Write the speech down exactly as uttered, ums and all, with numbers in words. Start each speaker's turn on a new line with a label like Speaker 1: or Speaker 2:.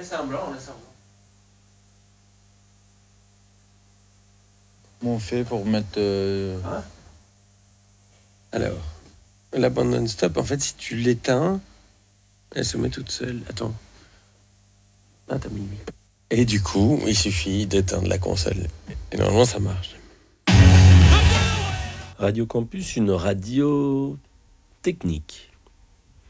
Speaker 1: laisse semblant, on laisse semblant.
Speaker 2: Comment on fait pour mettre... Euh...
Speaker 1: Hein?
Speaker 3: Alors, la bande non-stop, en fait, si tu l'éteins, elle se met toute seule. Attends. Ah, t'as mis lui. Et du coup, il suffit d'éteindre la console. Et normalement, ça marche. Radio Campus, une radio technique.